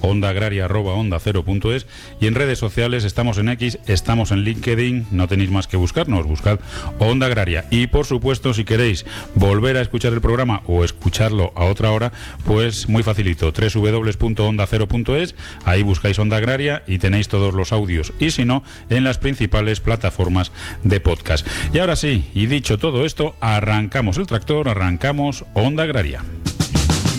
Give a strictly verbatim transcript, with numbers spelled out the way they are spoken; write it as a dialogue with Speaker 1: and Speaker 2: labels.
Speaker 1: onda agraria arroba onda cero punto es, y en redes sociales estamos en X, estamos en LinkedIn, no tenéis más que buscarnos, buscad Onda Agraria. Y por supuesto, si queréis volver a escuchar el programa o escucharlo a otra hora, pues muy facilito, doble u doble u doble u punto onda cero punto es, ahí buscáis Onda Agraria y tenéis todos los audios, y si no, en las principales plataformas de podcast. Y ahora sí, y dicho todo esto, arrancamos el tractor, arrancamos Onda Agraria.